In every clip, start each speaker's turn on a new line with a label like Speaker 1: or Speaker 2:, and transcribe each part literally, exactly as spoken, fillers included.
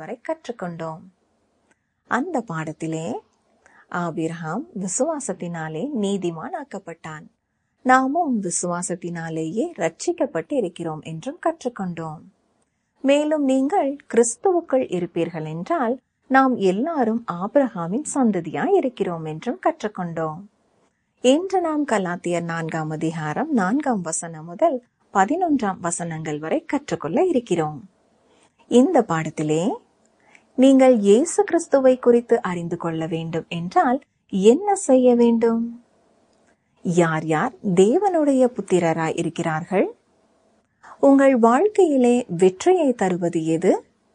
Speaker 1: வரை கற்றுக்கொண்டோம். அந்த பாடத்திலே ஆபிரகாம் விசுவாசத்தினாலே நீதிமான் ஆக்கப்பட்டான், நாமும் விசுவாசத்தினாலேயே ரட்சிக்கப்பட்டு இருக்கிறோம் என்றும் கற்றுக்கொண்டோம். மேலும் நீங்கள் கிறிஸ்துவுக்குள் இருப்பீர்கள் என்றால் நாம் எல்லாரும் ஆபிரகாமின் சந்ததியாய் இருக்கிறோம் என்றும் கற்றுக்கொண்டோம். இன்று நாம் கலாத்தியர் நான்காம் அதிகாரம் நான்காம் வசனம் முதல் பதினொன்றாம் வசனங்கள் வரை கற்றுக்கொள்ள இருக்கிறோம். இந்த பாடத்திலே நீங்கள் இயேசு கிறிஸ்துவை குறித்து அறிந்து கொள்ள வேண்டும் என்றால் என்ன செய்ய வேண்டும்? யார் யார் தேவனுடைய புத்திரராய் இருக்கிறார்கள்? உங்கள் வாழ்க்கையிலே வெற்றியை தருவது எது?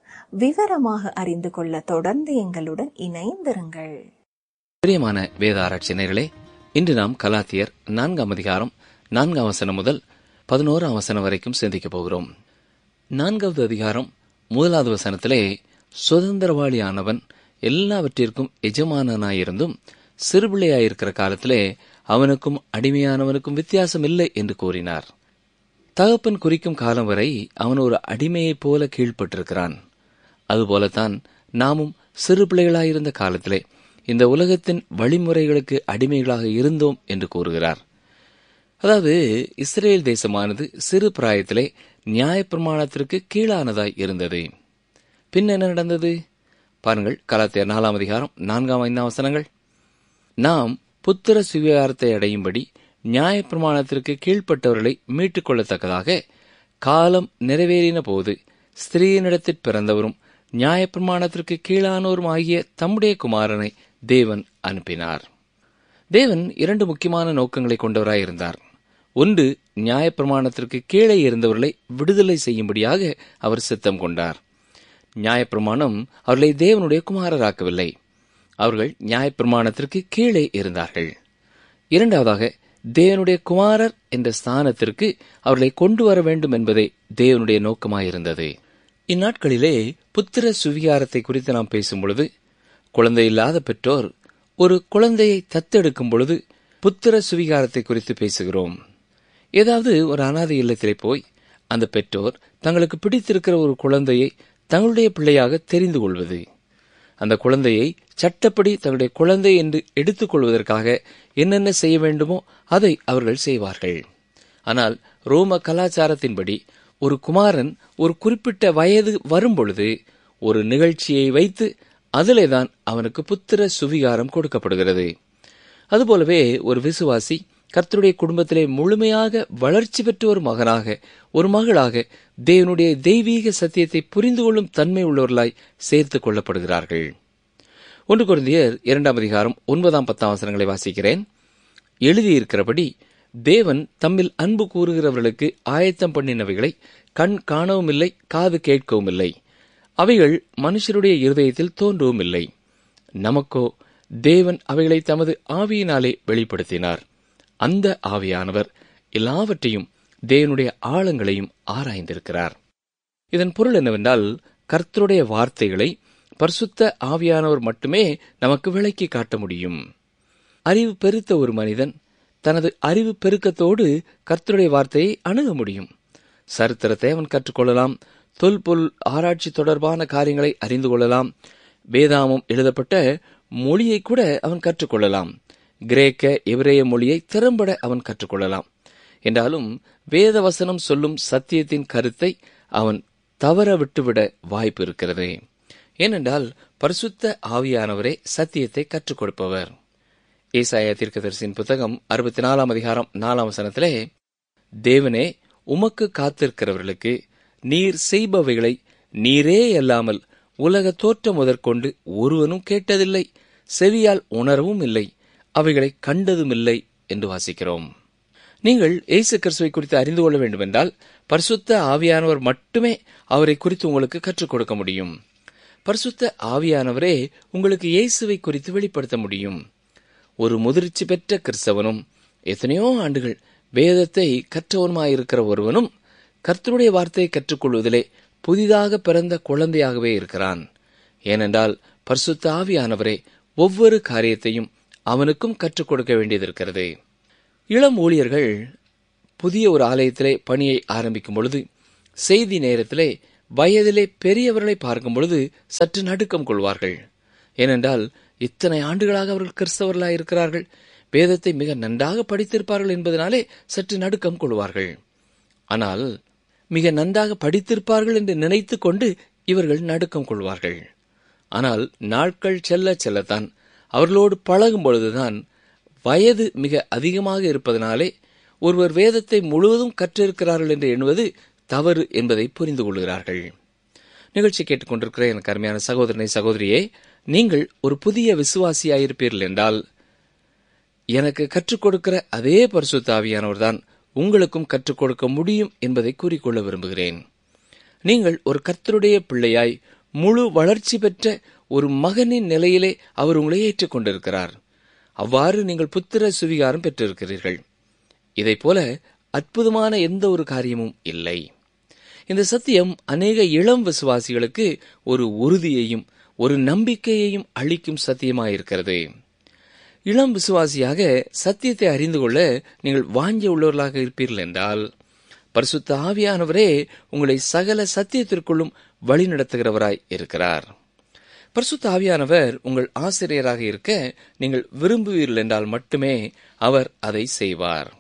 Speaker 1: விவரமாக அறிந்து கொள்ள தொடர்ந்து எங்களுடன் இணைந்திருங்கள்.
Speaker 2: பிரியமான வேத ஆராய்ச்சி நேயர்களே, இன்று நாம் கலாத்தியர் நான்காம் அதிகாரம் நான்காம் வசனம் முதல் பதினோராம் வசனம் வரைக்கும் சிந்திக்கப் போகிறோம். நான்காவது அதிகாரம் முதலாவது வசனத்திலே சுதந்திரவாளியானவன் எல்லாவற்றிற்கும் எஜமானனாயிருந்தும் சிறுபிள்ளையாயிருக்கிற காலத்திலே அவனுக்கும் அடிமையானவனுக்கும் வித்தியாசம் இல்லை என்று கூறினார். தகப்பன் குறிக்கும் காலம் வரை அவன் ஒரு அடிமையைப் போல கீழ்ப்பட்டிருக்கிறான். அதுபோலத்தான் நாமும் சிறு பிள்ளைகளாயிருந்த காலத்திலே இந்த உலகத்தின் வழிமுறைகளுக்கு அடிமைகளாக இருந்தோம் என்று கூறுகிறார். அதாவது இஸ்ரேல் தேசமானது சிறு பிராயத்திலே நியாயப்பிரமாணத்திற்கு கீழானதாய் இருந்தது. பின் என்ன நடந்தது பாருங்கள். கலாத்தியர் நாலாம் அதிகாரம் நான்காம் ஐந்தாம் வசனங்கள். நாம் புத்திர சுவிகாரத்தை அடையும்படி நியாயப்பிரமாணத்திற்கு கீழ்ப்பட்டவர்களை மீட்டுக் கொள்ளத்தக்கதாக காலம் நிறைவேறின போது ஸ்திரீனிடத்தில் பிறந்தவரும் நியாயப்பிரமாணத்திற்கு கீழானோரும் ஆகிய தம்முடைய குமாரனை தேவன் அனுப்பினார். தேவன் இரண்டு முக்கியமான நோக்கங்களை கொண்டவராயிருந்தார். ஒன்று, நியாயப்பிரமாணத்திற்கு கீழே இருந்தவர்களை விடுதலை செய்யும்படியாக அவர் சித்தம் கொண்டார். நியாயப்பிரமாணம் அவர்களை தேவனுடைய குமாரராக்கவில்லை, அவர்கள் நியாயப்பிரமாணத்திற்கு கீழே இருந்தார்கள். இரண்டாவதாக, தேவனுடைய குமாரர் என்ற ஸ்தானத்திற்கு அவர்களை கொண்டு வர வேண்டும் என்பதே தேவனுடைய நோக்கமாயிருந்தது. இந்நாட்களிலே புத்திர சுவிகாரத்தை குறித்து நாம் பேசும் பொழுது, குழந்தை இல்லாத பெற்றோர் ஒரு குழந்தையை தத்தெடுக்கும் பொழுது புத்திர சுவிகாரத்தை குறித்து பேசுகிறோம். ஏதாவது ஒரு அனாதை இல்லத்திலே போய் அந்த பெற்றோர் தங்களுக்கு பிடித்திருக்கிற ஒரு குழந்தையை தங்களுடைய பிள்ளையாக தெரிந்து கொள்வது, அந்த குழந்தையை சட்டப்படி தங்களுடைய குழந்தை என்று எடுத்துக் கொள்வதற்காக என்னென்ன செய்ய வேண்டுமோ அதை அவர்கள் செய்வார்கள். ஆனால் ரோம கலாச்சாரத்தின்படி ஒரு குமாரன் ஒரு குறிப்பிட்ட வயது வரும்பொழுது ஒரு நிகழ்ச்சியை வைத்து அதிலேதான் அவனுக்கு புத்திர சுவிகாரம் கொடுக்கப்படுகிறது. அதுபோலவே ஒரு விசுவாசி கர்த்தருடைய குடும்பத்திலே முழுமையாக வளர்ச்சி பெற்ற ஒரு மகனாக, ஒரு மகளாக தேவனுடைய தெய்வீக சத்தியத்தை புரிந்து கொள்ளும் தன்மை உள்ளவர்களாய் சேர்த்துக் கொள்ளப்படுகிறார்கள். ஒன்று கொரிந்தியர் இரண்டாம் அதிகாரம் ஒன்பதாம் பத்தாம் வசனங்களை வாசிக்கிறேன். எழுதியிருக்கிறபடி தேவன் தம்மில் அன்பு கூறுகிறவர்களுக்கு ஆயத்தம் பண்ணினவைகளை கண் காணவும் இல்லை, காது கேட்கவும் இல்லை, அவைகள் மனுஷருடைய இருதயத்தில் தோன்றவும் இல்லை. நமக்கோ தேவன் அவைகளை தமது ஆவியினாலே வெளிப்படுத்தினார். அந்த ஆவியானவர் எல்லாவற்றையும் தேவனுடைய ஆழங்களையும் ஆராய்ந்திருக்கிறார். இதன் பொருள் என்னவென்றால், கர்த்தருடைய வார்த்தைகளை பரிசுத்த ஆவியானவர் மட்டுமே நமக்கு விளக்கி காட்ட முடியும். அறிவு பெருத்த ஒரு மனிதன் தனது அறிவு பெருக்கத்தோடு கர்த்தருடைய வார்த்தையை அணுக முடியும். சரித்திரத்தை அவன் கற்றுக்கொள்ளலாம், தொல்பொருள் ஆராய்ச்சி தொடர்பான காரியங்களை அறிந்து கொள்ளலாம், வேதாமம் எழுதப்பட்ட மொழியை கூட அவன் கற்றுக்கொள்ளலாம், கிரேக்க எபிரேய மொழியை திறம்பட அவன் கற்றுக்கொள்ளலாம். என்றாலும் வேத வசனம் சொல்லும் சத்தியத்தின் கருத்தை அவன் தவற விட்டுவிட வாய்ப்பு இருக்கிறது. ஏனென்றால் பரிசுத்த ஆவியானவரே சத்தியத்தை கற்றுக் கொடுப்பவர். ஏசாயா தீர்க்கதரிசியின் புத்தகம் அறுபத்தி நாலாம் அதிகாரம் நாலாம் வசனத்திலே, தேவனே உமக்கு காத்திருக்கிறவர்களுக்கு நீர் செய்பவைகளை நீரே அல்லாமல் உலக தோற்றம் முதற்கொண்டு ஒருவனும் கேட்டதில்லை, செவியால் உணரவும் இல்லை, அவைகளை கண்டதும் இல்லை என்று வாசிக்கிறோம். நீங்கள் இயேசு கிறிஸ்துவை குறித்து அறிந்து கொள்ள வேண்டும் என்றால் பரிசுத்த ஆவியானவர் மட்டுமே அவரை குறித்து உங்களுக்கு கற்றுக் கொடுக்க முடியும். பரிசுத்த ஆவியானவரே உங்களுக்கு இயேசுவை குறித்து வெளிப்படுத்த முடியும். ஒரு முதிர்ச்சி பெற்ற கிறிஸ்தவனும் எத்தனையோ ஆண்டுகள் வேதத்தை கற்றவனுமாயிருக்கிற ஒருவனும் கர்த்தருடைய வார்த்தையை கற்றுக்கொள்வதிலே புதிதாக பிறந்த குழந்தையாகவே இருக்கிறான். ஏனென்றால் பரிசுத்த ஆவியானவரே ஒவ்வொரு காரியத்தையும் அவனுக்கும் கற்றுக் கொடுக்க வேண்டியது இருக்கிறது. இளம் ஊழியர்கள் புதிய ஒரு ஆலயத்திலே பணியை ஆரம்பிக்கும் பொழுது செய்தி நேரத்திலே வயதிலே பெரியவர்களை பார்க்கும் பொழுது சற்று நடுக்கம் கொள்வார்கள். ஏனென்றால் இத்தனை ஆண்டுகளாக அவர்கள் கிறிஸ்தவர்களாக இருக்கிறார்கள், வேதத்தை மிக நன்றாக படித்திருப்பார்கள் என்பதனாலே சற்று நடுக்கம் கொள்வார்கள். ஆனால் மிக நன்றாக படித்திருப்பார்கள் என்று நினைத்து கொண்டு இவர்கள் நடுக்கம் கொள்வார்கள். ஆனால் நாட்கள் செல்ல செல்லத்தான் அவர்களோடு பழகும் பொழுதுதான் வயது மிக அதிகமாக இருப்பதனாலே ஒருவர் வேதத்தை முழுவதும் கற்றிருக்கிறார்கள் என்று எண்ணுவது தவறு என்பதை புரிந்து கொள்கிறார்கள். நிகழ்ச்சி கேட்டுக்கொண்டிருக்கிற எனக்கு அருமையான சகோதரனை சகோதரியே, நீங்கள் ஒரு புதிய விசுவாசியாயிருப்பீர்கள் என்றால் எனக்கு கற்றுக் கொடுக்கிற அதே பரிசுத்த ஆவியானவர் தான் உங்களுக்கும் கற்றுக் கொடுக்க முடியும் என்பதை கூறிக்கொள்ள விரும்புகிறேன். நீங்கள் ஒரு கர்த்தருடைய பிள்ளையாய் முழு வளர்ச்சி பெற்ற ஒரு மகனின் நிலையிலே அவர் உங்களை ஏற்றுக் கொண்டிருக்கிறார். அவ்வாறு நீங்கள் புத்திர சுவிகாரம் பெற்றிருக்கிறீர்கள். இதைப் போல அற்புதமான எந்த ஒரு காரியமும் இல்லை. இந்த சத்தியம் அநேக இளம் விசுவாசிகளுக்கு ஒரு உறுதியையும் ஒரு நம்பிக்கையையும் அளிக்கும் சத்தியமாயிருக்கிறது. இளம் விசுவாசியாக சத்தியத்தை அறிந்து கொள்ள நீங்கள் வாஞ்ச உள்ளவர்களாக இருப்பீர்கள் என்றால் பரிசுத்த ஆவியானவரே உங்களை சகல சத்தியத்திற்குள்ளும் வழி நடத்துகிறவராய் இருக்கிறார். பரிசுத்த ஆவியானவர் உங்கள் ஆசிரியராக இருக்க நீங்கள் விரும்புவீர்கள் என்றால் மட்டுமே அவர் அதை செய்வார்.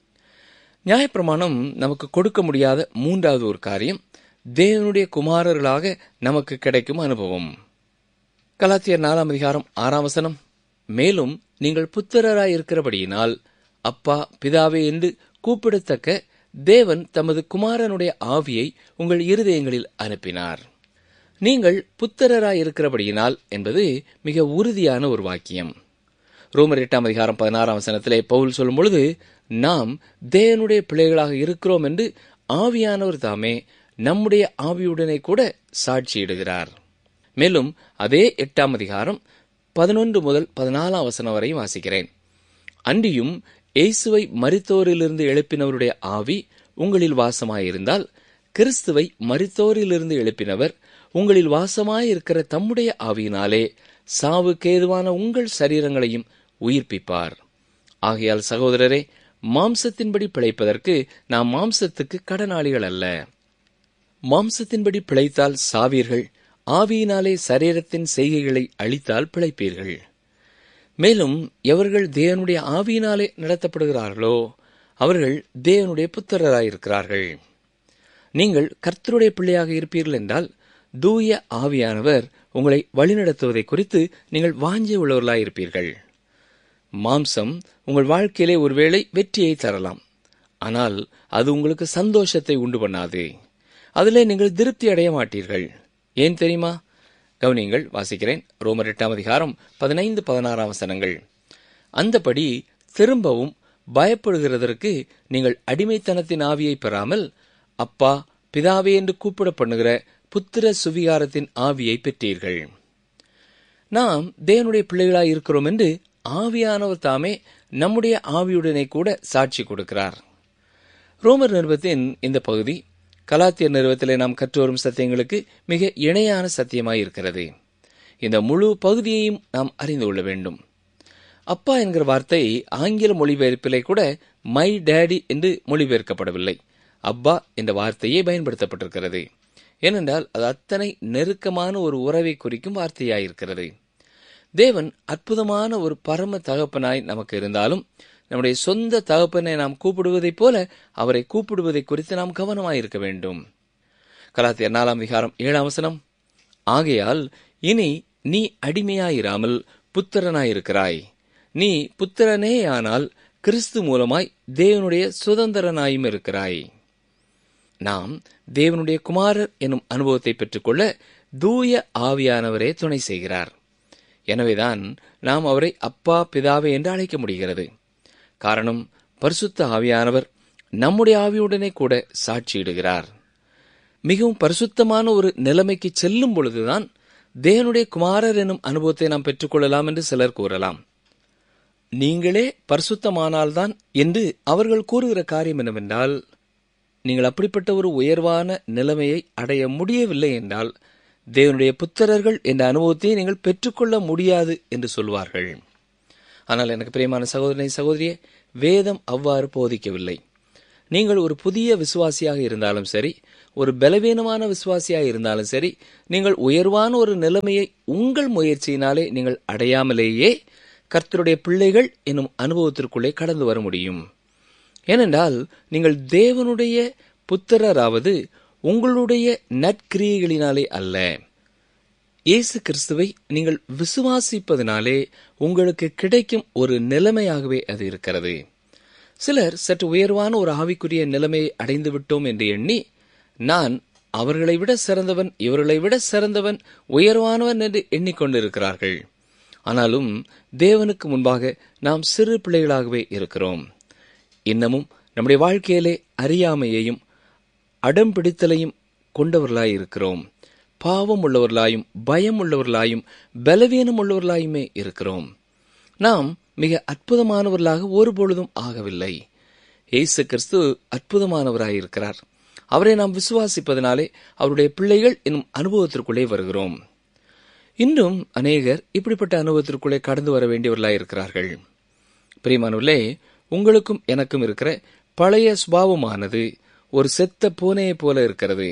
Speaker 2: நியாயப்பிரமாணம் நமக்கு கொடுக்க முடியாத மூன்றாவது ஒரு காரியம் தேவனுடைய குமாரர்களாக நமக்கு கிடைக்கும் அனுபவம். கலாத்தியர் நாலாம் அதிகாரம் ஆறாம் வசனம், மேலும் நீங்கள் புத்திரராய் இருக்கிறபடியினால் அப்பா பிதாவே என்று கூப்பிடத்தக்க தேவன் தமது குமாரனுடைய ஆவியை உங்கள் இருதயங்களில் அனுப்பினார். நீங்கள் புத்திரராய் இருக்கிறபடியினால் என்பது மிக உறுதியான ஒரு வாக்கியம். ரோமர் எட்டாம் அதிகாரம் பதினாறாம் வசனத்திலே பவுல் சொல்லும் பொழுது, நாம் தேவனுடைய பிள்ளைகளாக இருக்கிறோம் என்று ஆவியானவர் தாமே நம்முடைய ஆவியுடனே கூட சாட்சியிடுகிறார். மேலும் அதே எட்டாம் அதிகாரம் பதினொன்று முதல் பதினாலாம் வசனம் வரை வாசிக்கிறேன். அன்றியும் இயேசுவை மரித்தோரிலிருந்து எழுப்பினவருடைய ஆவி உங்களில் வாசமாயிருந்தால் கிறிஸ்துவை மரித்தோரிலிருந்து எழுப்பினவர் உங்களில் வாசமாயிருக்கிற தம்முடைய ஆவியினாலே சாவுக்கு ஏதுவான உங்கள் சரீரங்களையும் உயிர்ப்பிப்பார். ஆகையால் சகோதரரே, மாம்சத்தின்படி பிழைப்பதற்கு நாம் மாம்சத்துக்கு கடனாளிகள் அல்ல. மாம்சத்தின்படி பிழைத்தால் சாவீர்கள், ஆவியினாலே சரீரத்தின் செய்கைகளை அழித்தால் பிழைப்பீர்கள். மேலும் எவர்கள் தேவனுடைய ஆவியினாலே நடத்தப்படுகிறார்களோ அவர்கள் தேவனுடைய புத்திரராயிருக்கிறார்கள். நீங்கள் கர்த்தருடைய பிள்ளையாக இருப்பீர்கள் என்றால் தூய ஆவியானவர் உங்களை வழிநடத்துவதை குறித்து நீங்கள் வாஞ்சை உள்ளவர்களாயிருப்பீர்கள். மாம்சம் உங்கள் வாழ்க்கையிலே ஒருவேளை வெற்றியை தரலாம், ஆனால் அது உங்களுக்கு சந்தோஷத்தை உண்டு பண்ணாது. அதிலே நீங்கள் திருப்தி அடைய மாட்டீர்கள். ஏன் தெரியுமா? கவனியங்கள், வாசிக்கிறேன். ரோமர் எட்டாம் அதிகாரம் பதினைந்து பதினாறாம் வசனங்கள். அந்தபடி திரும்பவும் பயப்படுகிறதற்கு நீங்கள் அடிமைத்தனத்தின் ஆவியை பெறாமல் அப்பா பிதாவே என்று கூப்பிட பண்ணுகிற புத்திர சுவிகாரத்தின் ஆவியை பெற்றீர்கள். நாம் தேவனுடைய பிள்ளைகளாய் இருக்கிறோம் என்று ஆவியானவர் தாமே நம்முடைய ஆவியுடனே கூட சாட்சி கொடுக்கிறார். ரோமர் நிருபத்தின் இந்த பகுதி கலாத்தியர் நிருபத்திலே நாம் கற்றுவரும் சத்தியங்களுக்கு மிக இணையான சத்தியமாயிருக்கிறது. இந்த முழு பகுதியையும் நாம் அறிந்து கொள்ள வேண்டும். அப்பா என்கிற வார்த்தை ஆங்கில மொழிபெயர்ப்பிலே கூட மை டேடி என்று மொழிபெயர்க்கப்படவில்லை. அப்பா என்ற வார்த்தையே பயன்படுத்தப்பட்டிருக்கிறது. ஏனென்றால் அது அத்தனை நெருக்கமான ஒரு உறவை குறிக்கும் வார்த்தையாயிருக்கிறது. தேவன் அற்புதமான ஒரு பரம தகப்பனாய் நமக்கு இருந்தாலும் நம்முடைய சொந்த தகப்பனை நாம் கூப்பிடுவதைப் போல அவரை கூப்பிடுவதை குறித்து நாம் கவனமாயிருக்க வேண்டும். கலாத்தியர் நாலாம் அதிகாரம் ஏழாம் வசனம், ஆகையால் இனி நீ அடிமையாயிராமல் புத்திரனாயிருக்கிறாய். நீ புத்திரனேயானால் கிறிஸ்து மூலமாய் தேவனுடைய சுதந்திரனாயும் இருக்கிறாய். நாம் தேவனுடைய குமாரர் எனும் அனுபவத்தை பெற்றுக்கொள்ள தூய ஆவியானவரே துணை செய்கிறார். எனவேதான் நாம் அவரை அப்பா பிதாவே என்று அழைக்க முடிகிறது. காரணம், பரிசுத்த ஆவியானவர் நம்முடைய ஆவியுடனே கூட சாட்சியிடுகிறார். மிகவும் பரிசுத்தமான ஒரு நிலைமைக்கு செல்லும் பொழுதுதான் தேவனுடைய குமாரர் எனும் அனுபவத்தை நாம் பெற்றுக்கொள்ளலாம் என்று சிலர் கூறலாம். நீங்களே பரிசுத்தமானால்தான் என்று அவர்கள் கூறுகிற காரியம் என்னவென்றால், நீங்கள் அப்படிப்பட்ட ஒரு உயர்வான நிலைமையை அடைய முடியவில்லை என்றால் தேவனுடைய புத்திரர்கள் என்ற அனுபவத்தை நீங்கள் பெற்றுக்கொள்ள முடியாது என்று சொல்வார்கள். ஆனால் எனக்கு பிரியமான சகோதரனை சகோதரியே, வேதம் அவ்வாறு போதிக்கவில்லை. நீங்கள் ஒரு புதிய விசுவாசியாக இருந்தாலும் சரி, ஒரு பலவீனமான விசுவாசியாக இருந்தாலும் சரி, நீங்கள் உயர்வான ஒரு நிலைமையை உங்கள் முயற்சியினாலே நீங்கள் அடையாமலேயே கர்த்தருடைய பிள்ளைகள் என்னும் அனுபவத்திற்குள்ளே கடந்து வர முடியும். ஏனென்றால் நீங்கள் தேவனுடைய புத்திரராவது உங்களுடைய நற்கிரியைகளினாலே அல்ல, இயேசு கிறிஸ்துவை நீங்கள் விசுவாசிப்பதனாலே உங்களுக்கு கிடைக்கும் ஒரு நிலைமையாகவே அது இருக்கிறது. சிலர் சற்று உயர்வான ஒரு ஆவிக்குரிய நிலைமையை அடைந்து விட்டோம் என்று எண்ணி, நான் அவர்களை விட சிறந்தவன், இவர்களை விட சிறந்தவன், உயர்வானவன் என்று எண்ணிக்கொண்டிருக்கிறார்கள். ஆனாலும் தேவனுக்கு முன்பாக நாம் சிறு பிள்ளைகளாகவே இருக்கிறோம். இன்னமும் நம்முடைய வாழ்க்கையிலே அறியாமையையும் அடம்பிடித்தலையும் கொண்டவர்களாய் இருக்கிறோம். பாவம் உள்ளவர்களாயும் பயம் உள்ளவர்களாயும் பலவீனம் உள்ளவர்களாயுமே இருக்கிறோம். நாம் மிக அற்புதமானவர்களாக ஒருபொழுதும் ஆகவில்லை. இயேசு கிறிஸ்து அற்புதமானவராயிருக்கிறார். அவரை நாம் விசுவாசிப்பதனாலே அவருடைய பிள்ளைகள் என்னும் அனுபவத்திற்குள்ளே வருகிறோம். இன்னும் அநேகர் இப்படிப்பட்ட அனுபவத்திற்குள்ளே கடந்து வர வேண்டியவர்களாயிருக்கிறார்கள். பிரியமானவர்களே, உங்களுக்கும் எனக்கும் இருக்கிற பழைய சுபாவமானது ஒரு செத்த பூனையை போல இருக்கிறது.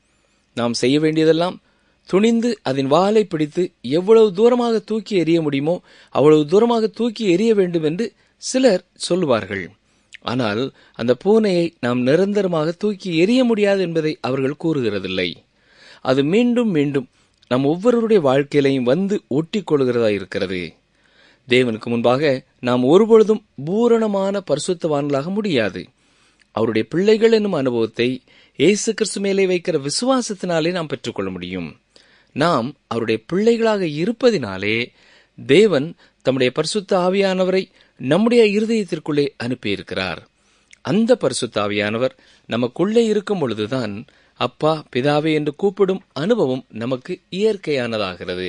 Speaker 2: நாம் செய்ய வேண்டியதெல்லாம் துணிந்து அதன் வாலை பிடித்து எவ்வளவு தூரமாக தூக்கி எறிய முடியுமோ அவ்வளவு தூரமாக தூக்கி எறிய வேண்டும் என்று சிலர் சொல்லுவார்கள். ஆனால் அந்த பூனையை நாம் நிரந்தரமாக தூக்கி எறிய முடியாது என்பதை அவர்கள் கூறுகிறதில்லை. அது மீண்டும் மீண்டும் நம் ஒவ்வொருவருடைய வாழ்க்கையிலையும் வந்து ஒட்டி கொள்கிறதா இருக்கிறது. தேவனுக்கு முன்பாக நாம் ஒருபொழுதும் பூரணமான பரிசுத்தவான்களாக முடியாது. அவருடைய பிள்ளைகள் என்னும் அனுபவத்தை இயேசு கிறிஸ்து மேலே வைக்கிற விசுவாசத்தினாலே நாம் பெற்றுக்கொள்ள முடியும். நாம் அவருடைய பிள்ளைகளாக இருப்பதினாலே தேவன் தம்முடைய பரிசுத்த ஆவியானவரை நம்முடைய இருதயத்திற்குள்ளே அனுப்பியிருக்கிறார். அந்த பரிசுத்த ஆவியானவர் நமக்குள்ளே இருக்கும் பொழுதுதான் அப்பா பிதாவே என்று கூப்பிடும் அனுபவம் நமக்கு இயற்கையானதாகிறது.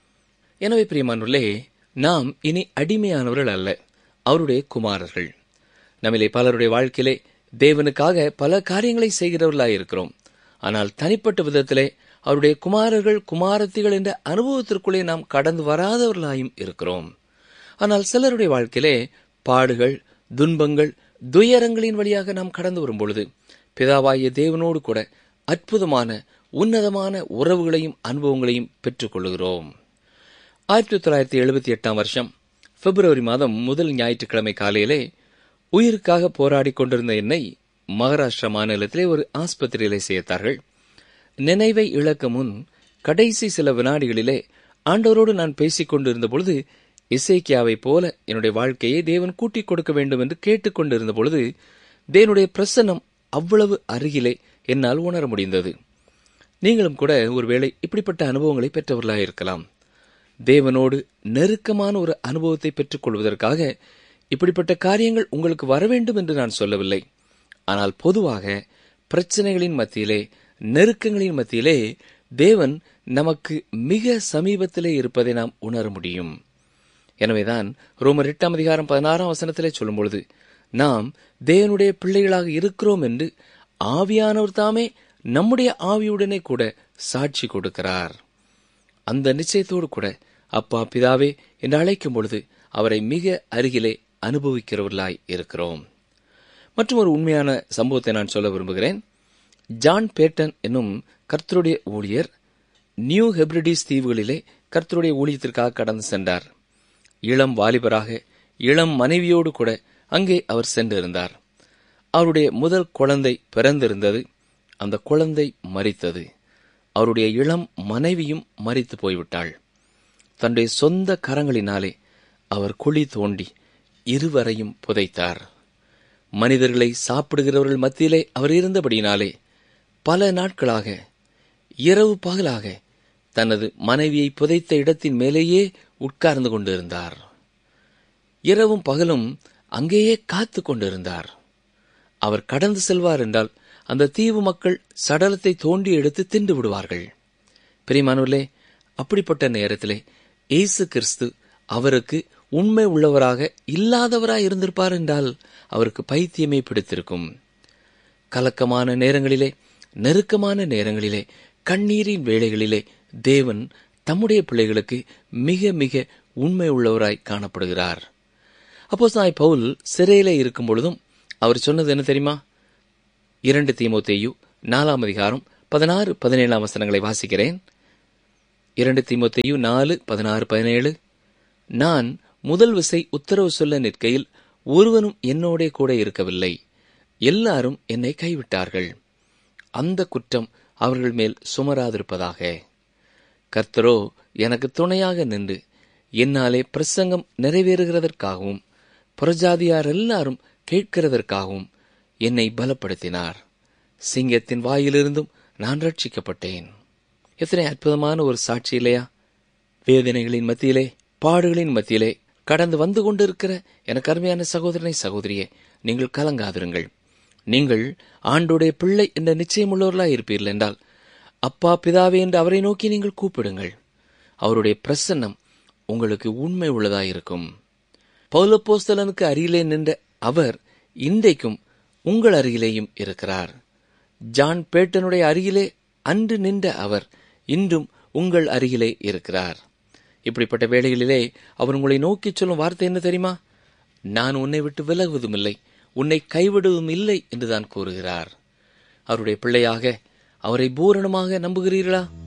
Speaker 2: எனவே பிரியமானவர்களே, நாம் இனி அடிமையானவர்கள் அல்ல, அவருடைய குமாரர்கள். நம்மிலே பலருடைய வாழ்க்கையிலே தேவனுக்காக பல காரியங்களை செய்கிறவர்களாயிருக்கிறோம். ஆனால் தனிப்பட்ட விதத்திலே அவருடைய குமாரர்கள் குமாரத்திகள் என்ற அனுபவத்திற்குள்ளே நாம் கடந்து வராதவர்களாயும் இருக்கிறோம். ஆனால் சிலருடைய வாழ்க்கையிலே பாடுகள், துன்பங்கள், துயரங்களின் வழியாக நாம் கடந்து வரும் பொழுது பிதாவாகிய தேவனோடு கூட அற்புதமான உன்னதமான உறவுகளையும் அனுபவங்களையும் பெற்றுக் கொள்கிறோம். ஆயிரத்தி தொள்ளாயிரத்தி எழுபத்தி எட்டாம் வருஷம் பிப்ரவரி மாதம் முதல் ஞாயிற்றுக்கிழமை காலையிலே உயிருக்காக போராடி கொண்டிருந்த என்னை மகாராஷ்டிரா மாநிலத்திலே ஒரு ஆஸ்பத்திரியிலே சேர்த்தார்கள். நினைவை இழக்க முன் கடைசி சில வினாடிகளிலே ஆண்டவரோடு நான் பேசிக் கொண்டிருந்த பொழுது இசைக்கியாவை போல என்னுடைய வாழ்க்கையை தேவன் கூட்டிக் கொடுக்க வேண்டும் என்று கேட்டுக் கொண்டிருந்த பொழுது தேவனுடைய பிரசன்னம் அவ்வளவு அருகிலே என்னால் உணர முடிந்தது. நீங்களும் கூட ஒருவேளை இப்படிப்பட்ட அனுபவங்களை பெற்றவர்களாயிருக்கலாம். தேவனோடு நெருக்கமான ஒரு அனுபவத்தை பெற்றுக் கொள்வதற்காக இப்படிப்பட்ட காரியங்கள் உங்களுக்கு வர வேண்டும் என்று நான் சொல்லவில்லை. ஆனால் பொதுவாக பிரச்சனைகளின் மத்தியிலே, நெருக்கங்களின் மத்தியிலே தேவன் நமக்கு மிக சமீபத்திலே இருப்பதை நாம் உணர முடியும். எனவேதான் ரோமர் எட்டாம் அதிகாரம் பதினாறாம் வசனத்திலே சொல்லும் பொழுது நாம் தேவனுடைய பிள்ளைகளாக இருக்கிறோம் என்று ஆவியானவர் தாமே நம்முடைய ஆவியுடனே கூட சாட்சி கொடுக்கிறார். அந்த நிச்சயத்தோடு கூட அப்பா பிதாவே என்று அழைக்கும் பொழுது அவரை மிக அருகிலே அனுபவிக்கிறவர்களாய் இருக்கிறோம். மற்றும் ஒரு உண்மையான சம்பவத்தை நான் சொல்ல விரும்புகிறேன். ஜான் பேட்டன் என்னும் கர்த்தருடைய ஊழியர் நியூ ஹெப்ரிடிஸ் தீவுகளிலே கர்த்தருடைய ஊழியத்திற்காக கடந்து சென்றார். இளம் வாலிபராக இளம் மனைவியோடு கூட அங்கே அவர் சென்றிருந்தார். அவருடைய முதல் குழந்தை பிறந்திருந்தது. அந்த குழந்தை மரித்தது. அவருடைய இளம் மனைவியும் மரித்து போய்விட்டாள். தன்னுடைய சொந்த கரங்களினாலே அவர் குழி தோண்டி இருவரையும் புதைத்தார். மனிதர்களை சாப்பிடுகிறவர்கள் மத்தியிலே அவர் இருந்தபடியினாலே பல நாட்களாக இரவு பகலாக தனது மனைவியை புதைத்த இடத்தின் மேலேயே உட்கார்ந்து கொண்டிருந்தார். இரவும் பகலும் அங்கேயே காத்து கொண்டிருந்தார். அவர் கடந்து செல்வார் என்றால் அந்த தீவு மக்கள் சடலத்தை தோண்டி எடுத்து தின்று விடுவார்கள். பிரியமானவர்களே, அப்படிப்பட்ட நேரத்திலே இயேசு கிறிஸ்து அவருக்கு உண்மை உள்ளவராக இல்லாதவராய் இருந்திருப்பார் என்றால் அவருக்கு பைத்தியமே பிடித்திருக்கும். கலக்கமான நேரங்களிலே, நெருக்கமான நேரங்களிலே, கண்ணீரின் வேளைகளிலே தேவன் தம்முடைய பிள்ளைகளுக்கு மிக மிக உண்மை உள்ளவராய் காணப்படுகிறார். அப்போஸ்தலனாகிய பவுல் சிறையிலே இருக்கும் பொழுதும் அவர் சொன்னது என்ன தெரியுமா? இரண்டு தீமோத்தேயு நாலாம் அதிகாரம் பதினாறு பதினேழாம் வசனங்களை வாசிக்கிறேன். இரண்டு தீமோத்தேயு நாலு பதினாறு பதினேழு. நான் முதல் விசை உத்தரவு சொல்ல நிற்கையில் ஒருவனும் என்னோடே கூட இருக்கவில்லை. எல்லாரும் என்னை கைவிட்டார்கள். அந்த குற்றம் அவர்கள் மேல் சுமராதிருப்பதாக. கர்த்தரோ எனக்கு துணையாக நின்று என்னாலே பிரசங்கம் நிறைவேறுகிறதற்காகவும் புறஜாதியார் எல்லாரும் கேட்கிறதற்காகவும் என்னை பலப்படுத்தினார். சிங்கத்தின் வாயிலிருந்தும் நான் ரட்சிக்கப்பட்டேன். எத்தனை அற்புதமான ஒரு சாட்சி இல்லையா? வேதனைகளின் மத்தியிலே, பாடுகளின் மத்தியிலே கடந்து வந்து கொண்டிருக்கிற எனக்கு அருமையான சகோதரனை சகோதரியே, நீங்கள் கலங்காதிருங்கள். நீங்கள் ஆண்டோடைய பிள்ளை என்ற நிச்சயமுள்ளவர்களாய் இருப்பீர்கள் என்றால், அப்பா பிதாவே என்று அவரை நோக்கி நீங்கள் கூப்பிடுங்கள். அவருடைய பிரசன்னம் உங்களுக்கு உண்மை உள்ளதாயிருக்கும். பவுலப்போஸ்தலனுக்கு அருகிலே நின்ற அவர் இன்றைக்கும் உங்கள் அருகிலேயும் இருக்கிறார். ஜான் பேட்டனுடைய அருகிலே அன்று நின்ற அவர் இன்றும் உங்கள் அருகிலே இருக்கிறார். இப்படிப்பட்ட வேளைகளிலே அவர் உங்களை நோக்கி சொல்லும் வார்த்தை என்ன தெரியுமா? நான் உன்னை விட்டு விலகுவதும் இல்லை, உன்னை கைவிடுவதும் இல்லை என்றுதான் கூறுகிறார். அவருடைய பிள்ளையாக அவரை பூரணமாக நம்புகிறீர்களா?